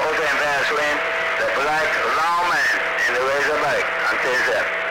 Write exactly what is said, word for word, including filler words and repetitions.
hot and fast wind, the black lawman in the Razorback on ten seven.